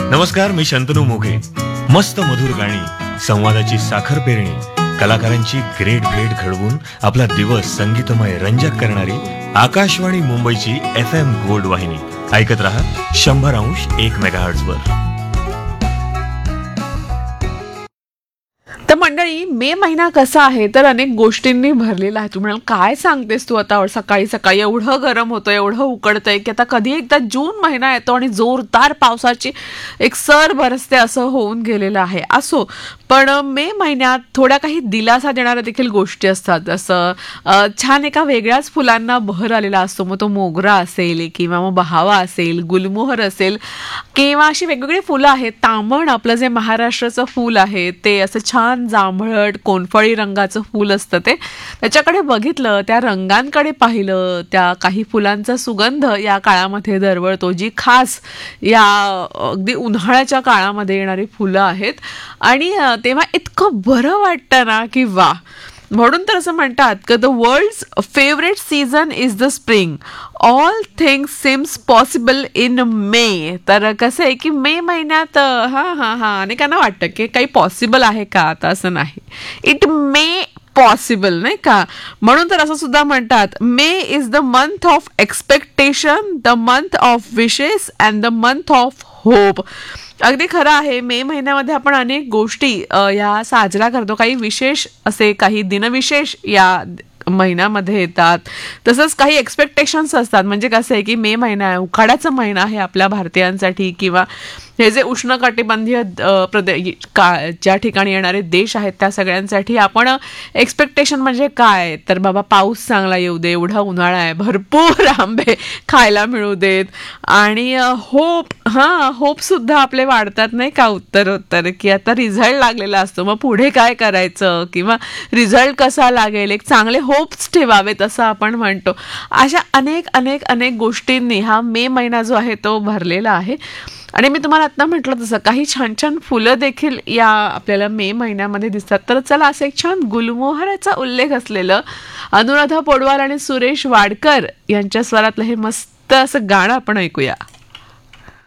नमस्कार, मी शंतनू मोघे. मस्त मधुर गाणी, संवादाची साखर पेरणी, कलाकारांची ग्रेट भेट घडवून आपला दिवस संगीतमय रंजक करणारी आकाशवाणी मुंबईची FM गोल्ड वाहिनी. ऐकत रहा 100.1 मेगाहर्ट्झ वर. तर मंडळी, मे महिना कसा आहे तर अनेक गोष्टींनी भरलेला आहे. तू म्हणाल काय सांगतेस तू आता सकाळी सकाळी, एवढं गरम होतं, एवढं उकडतंय की आता कधी एकदा जून महिना येतो आणि जोरदार पावसाची एक सर बरसते असं होऊन गेलेलं आहे. असो, पण मे महिन्यात थोड्या काही दिलासा देणाऱ्या देखील गोष्टी असतात. जसं छान एका वेगळ्याच फुलांना बहर आलेला असतो. मग तो मोगरा असेल किंवा मग बहावा असेल, गुलमोहर असेल किंवा अशी वेगवेगळी फुलं आहेत. तामण आपलं जे महाराष्ट्राचं फूल आहे ते असं छान जांभळट कोणफळी रंगाचं फूल असतं. ते त्याच्याकडे बघितलं, त्या रंगांकडे पाहिलं, त्या काही फुलांचा सुगंध या काळामध्ये दरवळतो, जी खास या अगदी उन्हाळ्याच्या काळामध्ये येणारी फुलं आहेत. आणि तेव्हा इतकं बरं वाटतं ना की वा. म्हणून तर असं म्हणतात की the world's favourite season is the spring, all things Sims possible in मे. तर कसं आहे की मे महिन्यात अनेकांना वाटतं की काही पॉसिबल आहे का, आता असं नाही. इट मे पॉसिबल, नाही का. म्हणून तर असं सुद्धा म्हणतात, मे is the month of expectation, the month of wishes and the month of hope. अगदी खरं आहे. मे महिन्यामध्ये आपण अनेक गोष्टी या साजरा करतो. काही विशेष असे काही दिनविशेष या महिन्यामध्ये येतात. तसंच काही एक्सपेक्टेशन्स असतात. म्हणजे कसं आहे की मे महिना आहे, उखाड्याचा महिना आहे आपल्या भारतीयांसाठी, किंवा हे जे उष्णकटिबंधीय ज्या ठिकाणी येणारे देश आहेत त्या सगळ्यांसाठी आपण एक्सपेक्टेशन म्हणजे काय तर बाबा पाऊस चांगला येऊ दे, एवढा उन्हाळा आहे, भरपूर आंबे खायला मिळू देत. आणि होप सुद्धा आपले वाढतात, नाही का, उत्तर की आता रिझल्ट लागलेला असतो, मग पुढे काय करायचं किंवा रिझल्ट कसा लागेल, एक चांगले होप्स ठेवावेत असं आपण म्हणतो. अशा अनेक गोष्टींनी हा मे महिना जो आहे तो भरलेला आहे. आणि मी तुम्हाला आता म्हटलं तसं काही छान छान फुलं देखील या आपल्याला मे महिन्यामध्ये दिसतात. तर चला असं एक छान गुलमोहराचा उल्लेख असलेलं अनुराधा पौडवाल आणि सुरेश वाडकर यांच्या स्वरातलं हे मस्त असं गाणं आपण ऐकूया.